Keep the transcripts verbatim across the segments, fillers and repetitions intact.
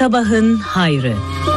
Sabahın hayrı.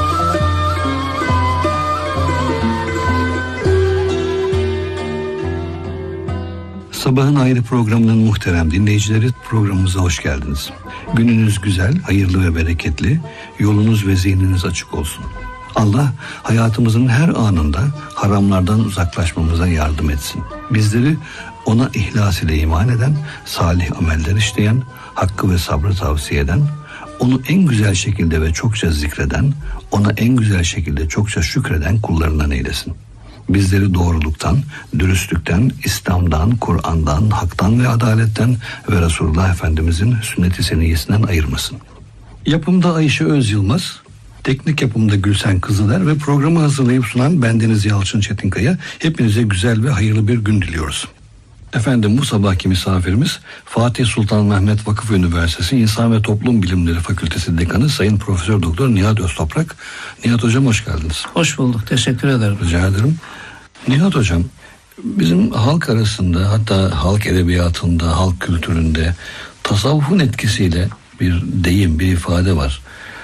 Sabahın Hayrı programının muhterem dinleyicileri, programımıza hoş geldiniz. Gününüz güzel, hayırlı ve bereketli, yolunuz ve zihniniz açık olsun. Allah hayatımızın her anında haramlardan uzaklaşmamıza yardım etsin. Bizleri ona ihlas ile iman eden, salih ameller işleyen, hakkı ve sabrı tavsiye eden, onu en güzel şekilde ve çokça zikreden, ona en güzel şekilde çokça şükreden kullarından eylesin. Bizleri doğruluktan, dürüstlükten, İslam'dan, Kur'an'dan, haktan ve adaletten ve Resulullah Efendimizin sünnet-i seniyyesinden ayırmasın. Yapımda Ayşe Öz Yılmaz, teknik yapımda Gülsen Kızıler ve programı hazırlayıp sunan bendeniz Yalçın Çetinkaya. Hepinize güzel ve hayırlı bir gün diliyoruz. Efendim, bu sabahki misafirimiz Fatih Sultan Mehmet Vakıf Üniversitesi İnsan ve Toplum Bilimleri Fakültesi Dekanı Sayın Profesör Doktor Nihat Öztoprak. Nihat Hocam, hoş geldiniz. Hoş bulduk, teşekkür ederim. Rica ederim. Nihat Hocam, bizim halk arasında, hatta halk edebiyatında, halk kültüründe tasavvufun etkisiyle bir deyim, bir ifade var.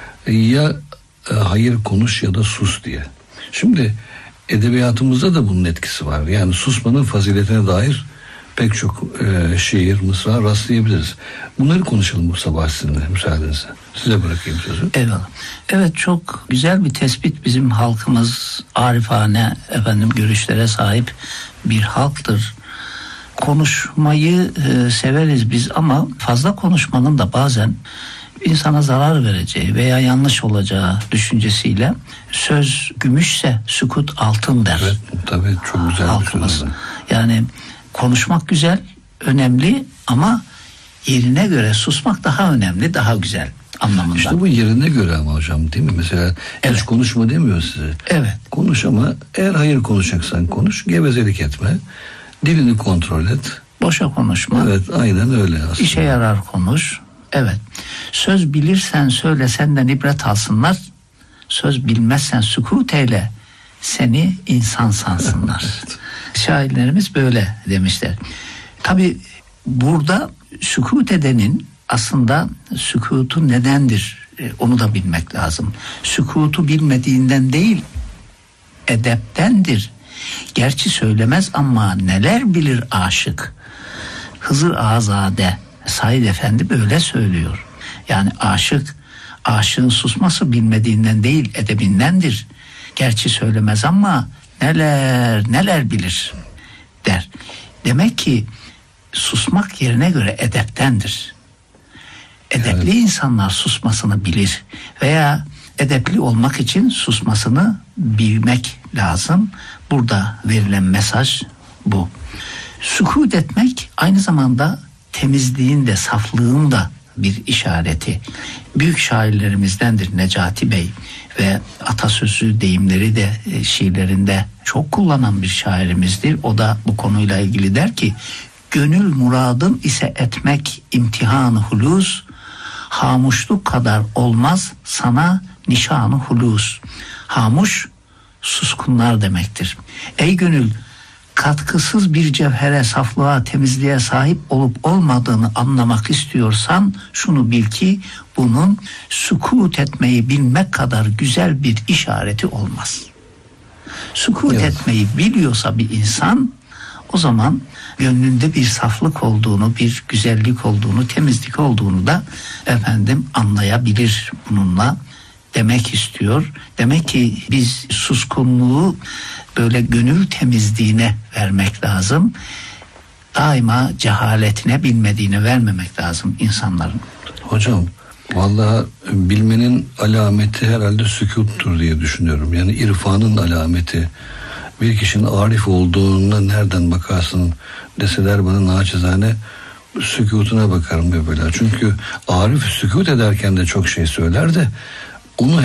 Ya e, hayır konuş ya da sus diye. Şimdi edebiyatımızda da bunun etkisi var. Yani susmanın faziletine dair pek çok e, şiir, mısra rastlayabiliriz. Bunları konuşalım bu sabah sizinle, müsaadenizle. Size bırakayım sözü. Eyvallah. Evet, çok güzel bir tespit. Bizim halkımız arifane efendim görüşlere sahip bir halktır. Konuşmayı e, severiz biz ama fazla konuşmanın da bazen insana zarar vereceği veya yanlış olacağı düşüncesiyle söz gümüşse sükut altın der. Evet, tabii çok güzel halkımız. Bir söz. Yani konuşmak güzel, önemli ama yerine göre susmak daha önemli, daha güzel anlamında. İşte bu yerine göre ama hocam, değil mi? Mesela evet. Hiç konuşma demiyor size. Evet. Konuş ama eğer hayır konuşacaksan konuş, gevezelik etme, dilini kontrol et. Boşa konuşma. Evet, aynen öyle aslında. İşe yarar konuş. Evet. Söz bilirsen söyle, senden ibret alsınlar. Söz bilmezsen sükût eyle, seni insan sansınlar. Evet. Şairlerimiz böyle demişler. Tabii burada sükût edenin aslında sükûtu nedendir onu da bilmek lazım. Sükûtu bilmediğinden değil, edeptendir. Gerçi söylemez ama neler bilir aşık. Hızır Azade Said Efendi böyle söylüyor. Yani aşık, aşığın susması bilmediğinden değil, edebindendir. Gerçi söylemez ama neler neler bilir der. Demek ki susmak yerine edeptendir. edeptendir. Edepli evet. insanlar susmasını bilir veya edepli olmak için susmasını bilmek lazım. Burada verilen mesaj bu. Sükût etmek aynı zamanda temizliğin de saflığın da bir işareti. Büyük şairlerimizdendir Necati Bey ve atasözü deyimleri de şiirlerinde çok kullanan bir şairimizdir. O da bu konuyla ilgili der ki: gönül muradın ise etmek imtihan-ı hulus, hamuşluk kadar olmaz sana nişan-ı hulus. Hamuş suskunlar demektir. Ey gönül, katkısız bir cevhere, saflığa, temizliğe sahip olup olmadığını anlamak istiyorsan şunu bil ki bunun sükût etmeyi bilmek kadar güzel bir işareti olmaz. Sükût evet. etmeyi biliyorsa bir insan, o zaman gönlünde bir saflık olduğunu, bir güzellik olduğunu, temizlik olduğunu da efendim anlayabilir bununla demek istiyor. Demek ki biz suskunluğu böyle gönül temizliğine vermek lazım. Daima cehaletine, bilmediğine vermemek lazım insanların. Hocam, vallahi bilmenin alameti herhalde sükûttur diye düşünüyorum. Yani irfanın alameti. Bir kişinin arif olduğuna nereden bakarsın deseler bana, naçizane sükûtuna bakarım böyle. Çünkü arif sükût ederken de çok şey söyler de onu